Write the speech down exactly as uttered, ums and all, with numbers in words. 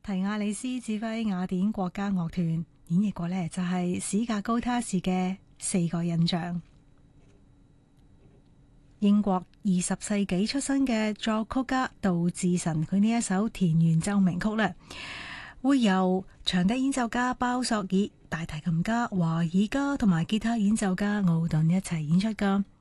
提亞里斯指揮雅典國家樂團演繹過呢，就係史格高他士嘅《四個印象》。英國二十世紀出生嘅作曲家杜志臣，佢呢一首田園奏鳴曲呢，會由長笛演奏家鮑索爾、大提琴家華爾加同埋吉他演奏家奧頓一齊演出噶。